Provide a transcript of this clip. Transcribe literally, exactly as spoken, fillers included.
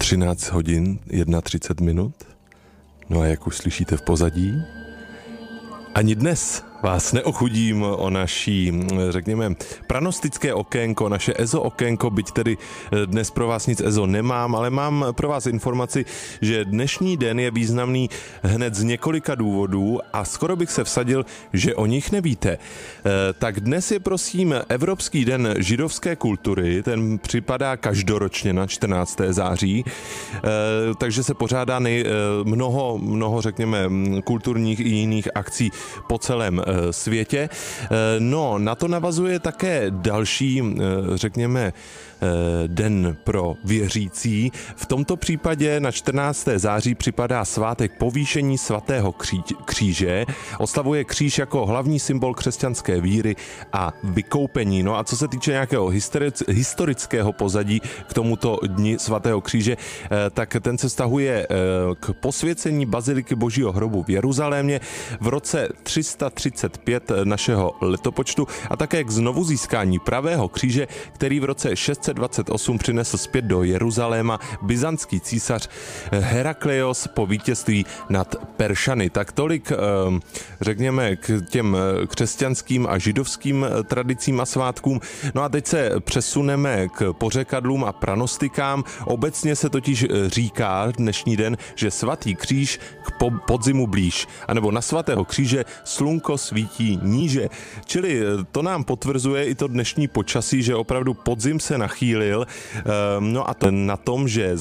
třináct hodin, třicet jedna minut. No a jak už slyšíte v pozadí, ani dnes vás neochudím o naší, řekněme, pranostické okénko, naše EZO okénko, byť tedy dnes pro vás nic EZO nemám, ale mám pro vás informaci, že dnešní den je významný hned z několika důvodů a skoro bych se vsadil, že o nich nevíte. Tak dnes je prosím Evropský den židovské kultury, ten připadá každoročně na čtrnáctého září, takže se pořádá nej, mnoho, mnoho, řekněme, kulturních i jiných akcí po celém světě. No, na to navazuje také další, řekněme, den pro věřící. V tomto případě na čtrnáctého září připadá svátek povýšení svatého kříže. Oslavuje kříž jako hlavní symbol křesťanské víry a vykoupení. No a co se týče nějakého historického pozadí k tomuto dni svatého kříže, tak ten se vztahuje k posvěcení baziliky Božího hrobu v Jeruzalémě v roce tři sta třicet pět našeho letopočtu a také k znovu získání pravého kříže, který v roce šest set dvacet osm přinesl zpět do Jeruzaléma byzantský císař Herakleios po vítězství nad Peršany. Tak tolik, řekněme, k těm křesťanským a židovským tradicím a svátkům. No a teď se přesuneme k pořekadlům a pranostikám. Obecně se totiž říká dnešní den, že svatý kříž k podzimu blíž, anebo na svatého kříže slunko svítí níže. Čili to nám potvrzuje i to dnešní počasí, že opravdu podzim se nachýlil. No a to na tom, že